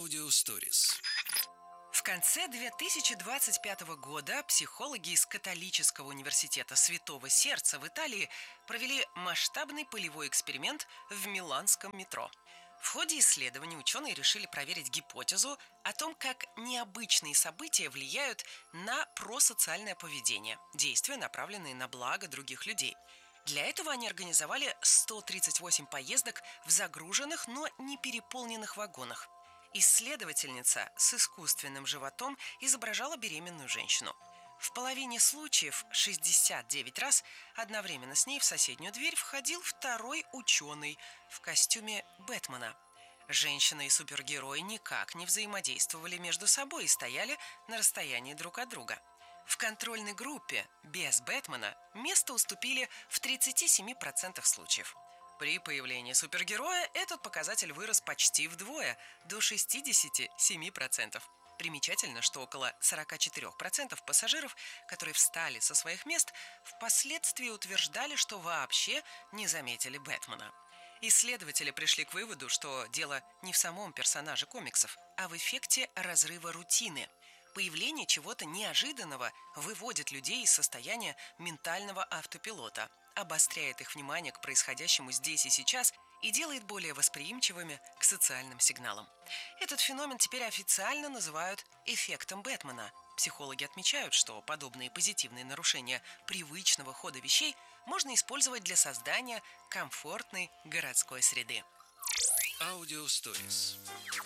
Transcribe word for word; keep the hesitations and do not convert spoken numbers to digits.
Аудиосторис. В конце две тысячи двадцать пятого года психологи из Католического университета Святого Сердца в Италии провели масштабный полевой эксперимент в миланском метро. В ходе исследований ученые решили проверить гипотезу о том, как необычные события влияют на просоциальное поведение, действия, направленные на благо других людей. Для этого они организовали сто тридцать восемь поездок в загруженных, но не переполненных вагонах. Исследовательница с искусственным животом изображала беременную женщину. В половине случаев, шестьдесят девять раз, одновременно с ней в соседнюю дверь входил второй ученый в костюме Бэтмена. Женщина и супергерой никак не взаимодействовали между собой и стояли на расстоянии друг от друга. В контрольной группе без Бэтмена место уступили в тридцати семи процентах случаев. При появлении супергероя этот показатель вырос почти вдвое, до шестидесяти семи процентов. Примечательно, что около сорока четырёх процентов пассажиров, которые встали со своих мест, впоследствии утверждали, что вообще не заметили Бэтмена. Исследователи пришли к выводу, что дело не в самом персонаже комиксов, а в эффекте разрыва рутины. Появление чего-то неожиданного выводит людей из состояния ментального автопилота, обостряет их внимание к происходящему здесь и сейчас и делает более восприимчивыми к социальным сигналам. Этот феномен теперь официально называют эффектом Бэтмена. Психологи отмечают, что подобные позитивные нарушения привычного хода вещей можно использовать для создания комфортной городской среды. Аудиосторис.